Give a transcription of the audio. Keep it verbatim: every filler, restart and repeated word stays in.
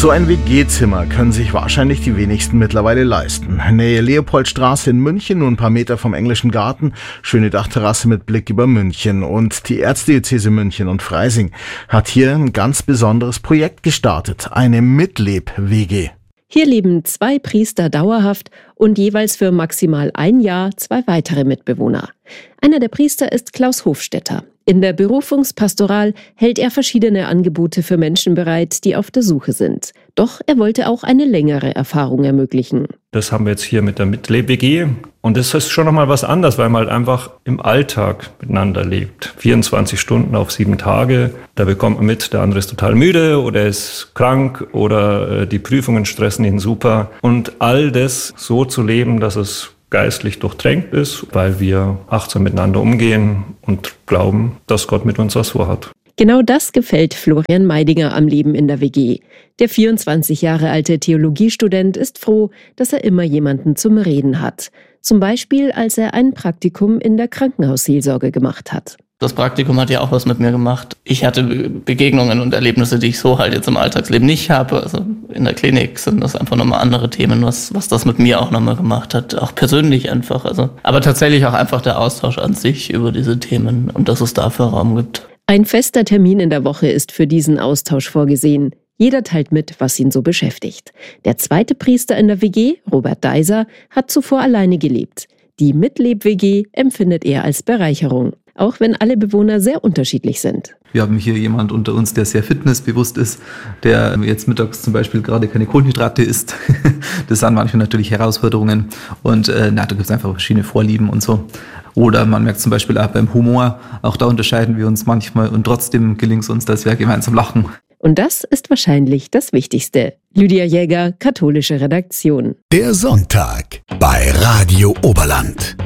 So ein W G-Zimmer können sich wahrscheinlich die wenigsten mittlerweile leisten. Nähe Leopoldstraße in München, nur ein paar Meter vom Englischen Garten, schöne Dachterrasse mit Blick über München. Und die Erzdiözese München und Freising hat hier ein ganz besonderes Projekt gestartet, eine Mitleb-W G. Hier leben zwei Priester dauerhaft und jeweils für maximal ein Jahr zwei weitere Mitbewohner. Einer der Priester ist Klaus Hofstetter. In der Berufungspastoral hält er verschiedene Angebote für Menschen bereit, die auf der Suche sind. Doch er wollte auch eine längere Erfahrung ermöglichen. Das haben wir jetzt hier mit der Mitleb-W G. Und das ist schon nochmal was anderes, weil man halt einfach im Alltag miteinander lebt. vierundzwanzig Stunden auf sieben Tage. Da bekommt man mit, der andere ist total müde oder ist krank oder die Prüfungen stressen ihn super. Und all das so zu leben, dass es geistlich durchtränkt ist, weil wir achtsam miteinander umgehen und glauben, dass Gott mit uns was vorhat. Genau das gefällt Florian Meidinger am Leben in der W G. Der vierundzwanzig Jahre alte Theologiestudent ist froh, dass er immer jemanden zum Reden hat. Zum Beispiel, als er ein Praktikum in der Krankenhausseelsorge gemacht hat. Das Praktikum hat ja auch was mit mir gemacht. Ich hatte Begegnungen und Erlebnisse, die ich so halt jetzt im Alltagsleben nicht habe. Also in der Klinik sind das einfach nochmal andere Themen, was, was das mit mir auch nochmal gemacht hat. Auch persönlich einfach. Also, aber tatsächlich auch einfach der Austausch an sich über diese Themen und dass es dafür Raum gibt. Ein fester Termin in der Woche ist für diesen Austausch vorgesehen. Jeder teilt mit, was ihn so beschäftigt. Der zweite Priester in der W G, Robert Deiser, hat zuvor alleine gelebt. Die Mitleb-W G empfindet er als Bereicherung, auch wenn alle Bewohner sehr unterschiedlich sind. Wir haben hier jemand unter uns, der sehr fitnessbewusst ist, der jetzt mittags zum Beispiel gerade keine Kohlenhydrate isst. Das sind manchmal natürlich Herausforderungen und äh, na, da gibt es einfach verschiedene Vorlieben und so. Oder man merkt zum Beispiel auch beim Humor, auch da unterscheiden wir uns manchmal und trotzdem gelingt es uns, dass wir gemeinsam lachen. Und das ist wahrscheinlich das Wichtigste. Lydia Jäger, katholische Redaktion. Der Sonntag bei Radio Oberland.